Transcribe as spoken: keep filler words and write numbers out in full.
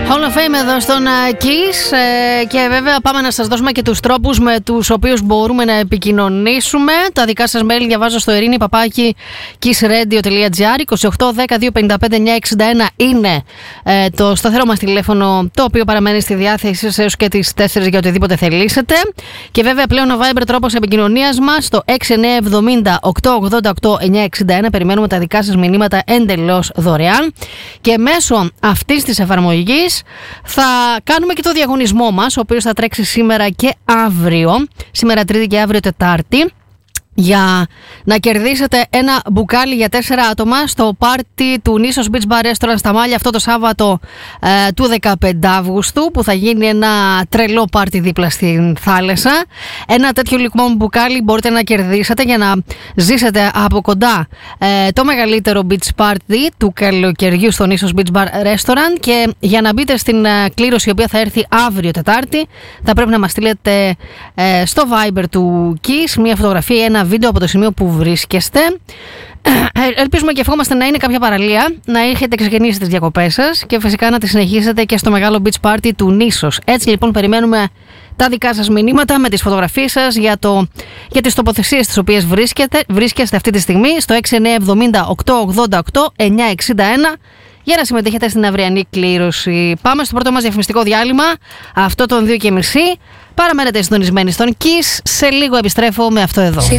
Hall of Fame εδώ στον Kiss ε, και βέβαια πάμε να σας δώσουμε και τους τρόπους με τους οποίους μπορούμε να επικοινωνήσουμε. Τα δικά σας mail διαβάζω στο ειρήνη παπάκι kissradio.gr. είκοσι οκτώ δέκα δύο πενήντα πέντε εννιακόσια εξήντα ένα είναι ε, το σταθερό μας τηλέφωνο, το οποίο παραμένει στη διάθεση σας έως και τις τέσσερις για οτιδήποτε θελήσετε. Και βέβαια πλέον ο Viber τρόπος επικοινωνίας μας στο έξι εννιά εβδομήντα οκτώ ογδόντα οκτώ εννιακόσια εξήντα ένα. Περιμένουμε τα δικά σας μηνύματα εντελώς δωρεάν. Και μέσω αυτής της εφαρμογής θα κάνουμε και το διαγωνισμό μας, ο οποίος θα τρέξει σήμερα και αύριο, σήμερα Τρίτη και αύριο Τετάρτη, για να κερδίσετε ένα μπουκάλι για τέσσερα άτομα στο πάρτι του Νίσος Beach Bar Restaurant στα Μάλια αυτό το Σάββατο ε, του δεκαπέντε Αυγούστου, που θα γίνει ένα τρελό πάρτι δίπλα στην θάλασσα. Ένα τέτοιο λοιπόν μπουκάλι μπορείτε να κερδίσετε για να ζήσετε από κοντά ε, το μεγαλύτερο beach party του καλοκαιριού στο Νίσος Beach Bar Restaurant. Και για να μπείτε στην ε, κλήρωση, η οποία θα έρθει αύριο Τετάρτη, θα πρέπει να μας στείλετε ε, στο Viber του Kiss μια φωτογραφία, ένα βίντεο από το σημείο που βρίσκεστε. Ελπίζουμε και ευχόμαστε να είναι κάποια παραλία, να έχετε ξεκινήσει τις διακοπές σας και φυσικά να τις συνεχίσετε και στο μεγάλο beach party του Νίσος. Έτσι λοιπόν περιμένουμε τα δικά σας μηνύματα με τις φωτογραφίες σας για, το, για τις τοποθεσίες τις οποίες βρίσκετε, βρίσκεστε αυτή τη στιγμή στο έξι εννιά εβδομήντα οκτώ ογδόντα οκτώ εννιακόσια εξήντα ένα για να συμμετέχετε στην αυριανή κλήρωση. Πάμε στο πρώτο μας διαφημιστικό διάλειμμα, αυτό των δύο και μισή. Παραμένετε συντονισμένοι στον Kiss. Σε λίγο επιστρέφω με αυτό εδώ.